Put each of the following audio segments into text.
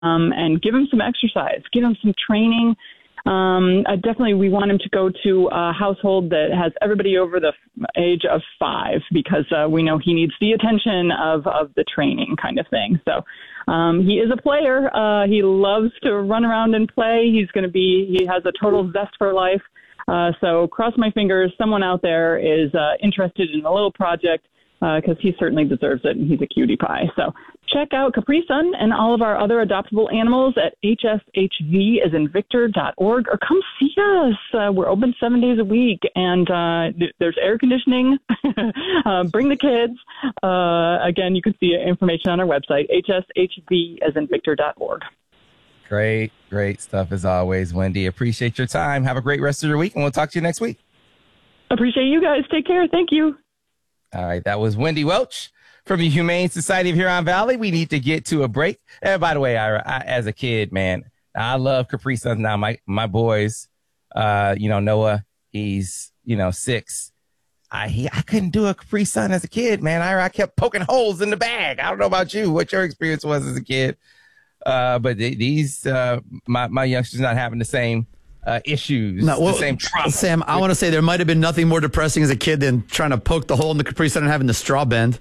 and give him some exercise, give him some training. Definitely, we want him to go to a household that has everybody over the age of 5 because we know he needs the attention of the training kind of thing. So he is a player. He loves to run around and play. He has a total zest for life. So cross my fingers, someone out there is interested in a little project because he certainly deserves it, and he's a cutie pie. So check out Capri Sun and all of our other adoptable animals at hshv.org, or come see us. We're open 7 days a week, and there's air conditioning. Bring the kids. Again, you can see information on our website, hshv.org. Great stuff as always, Wendy. Appreciate your time. Have a great rest of your week, and we'll talk to you next week. Appreciate you guys. Take care. Thank you. All right, that was Wendy Welch from the Humane Society of Huron Valley. We need to get to a break. And by the way, I as a kid, man, I love Capri Suns now. My boys, Noah, he's 6. I couldn't do a Capri Sun as a kid, man. I kept poking holes in the bag. I don't know about you, what your experience was as a kid. But these my youngsters not having the same issues, the same trauma. Sam, I want to say there might have been nothing more depressing as a kid than trying to poke the hole in the Capri Sun and having the straw bend.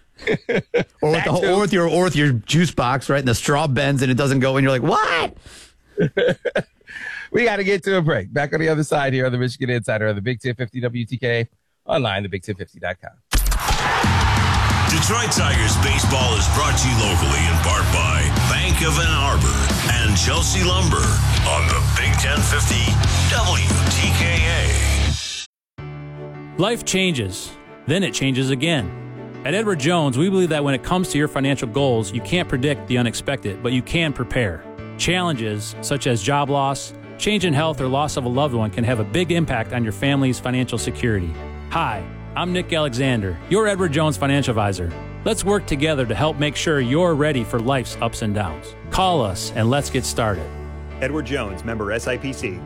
or with your juice box, right? And the straw bends and it doesn't go, and you're like, what? We got to get to a break. Back on the other side here on the Michigan Insider of the Big 1050 WTK, online, thebig1050.com. Detroit Tigers baseball is brought to you locally in part by Bank of Ann Arbor and Chelsea Lumber on the Big 1050 WTKA. Life changes, then it changes again. At Edward Jones, we believe that when it comes to your financial goals, you can't predict the unexpected, but you can prepare. Challenges such as job loss, change in health, or loss of a loved one can have a big impact on your family's financial security. Hi, I'm Nick Alexander, your Edward Jones financial advisor. Let's work together to help make sure you're ready for life's ups and downs. Call us and let's get started. Edward Jones, member SIPC.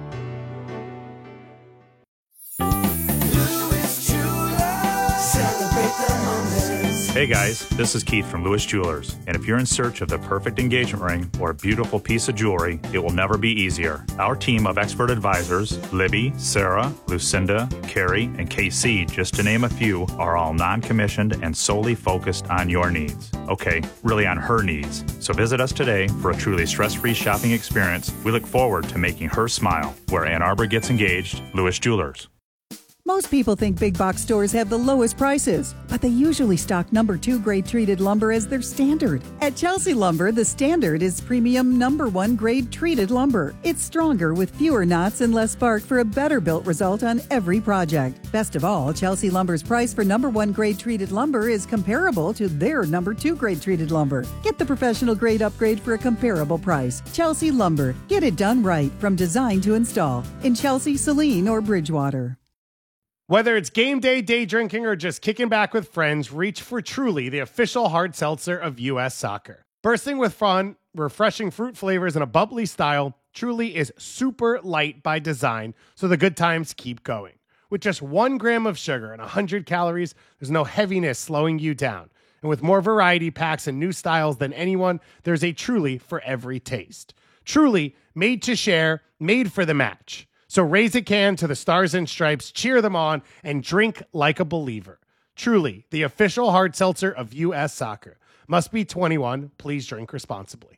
Hey guys, this is Keith from Lewis Jewelers, and if you're in search of the perfect engagement ring or a beautiful piece of jewelry, it will never be easier. Our team of expert advisors, Libby, Sarah, Lucinda, Carrie, and KC, just to name a few, are all non-commissioned and solely focused on your needs. Okay, really on her needs. So visit us today for a truly stress-free shopping experience. We look forward to making her smile. Where Ann Arbor gets engaged, Lewis Jewelers. Most people think big box stores have the lowest prices, but they usually stock number 2 grade treated lumber as their standard. At Chelsea Lumber, the standard is premium number 1 grade treated lumber. It's stronger with fewer knots and less bark for a better built result on every project. Best of all, Chelsea Lumber's price for number 1 grade treated lumber is comparable to their number 2 grade treated lumber. Get the professional grade upgrade for a comparable price. Chelsea Lumber. Get it done right from design to install. In Chelsea, Saline, or Bridgewater. Whether it's game day, day drinking, or just kicking back with friends, reach for Truly, the official hard seltzer of U.S. Soccer. Bursting with fun, refreshing fruit flavors, and a bubbly style, Truly is super light by design, so the good times keep going. With just 1 gram of sugar and 100 calories, there's no heaviness slowing you down. And with more variety packs and new styles than anyone, there's a Truly for every taste. Truly, made to share, made for the match. So raise a can to the Stars and Stripes, cheer them on, and drink like a believer. Truly, the official hard seltzer of U.S. Soccer. Must be 21. Please drink responsibly.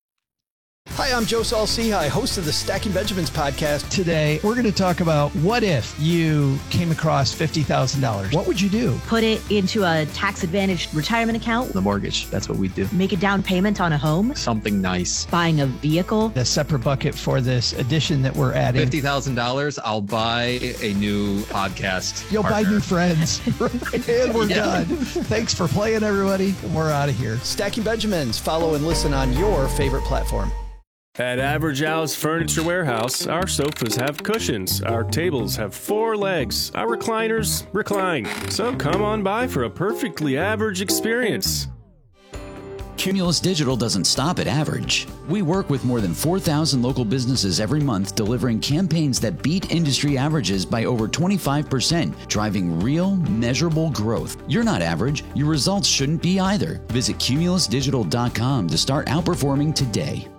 Hi, I'm Joe Saul-Sehy, host of the Stacking Benjamins podcast. Today, we're going to talk about what if you came across $50,000? What would you do? Put it into a tax-advantaged retirement account. The mortgage, that's what we do. Make a down payment on a home. Something nice. Buying a vehicle. A separate bucket for this addition that we're adding. $50,000, I'll buy a new podcast You'll partner. buy new friends. And we're done. Thanks for playing, everybody. And we're out of here. Stacking Benjamins. Follow and listen on your favorite platform. At Average Al's Furniture Warehouse, our sofas have cushions, our tables have 4 legs, our recliners recline. So come on by for a perfectly average experience. Cumulus Digital doesn't stop at average. We work with more than 4,000 local businesses every month, delivering campaigns that beat industry averages by over 25%, driving real, measurable growth. You're not average. Your results shouldn't be either. Visit cumulusdigital.com to start outperforming today.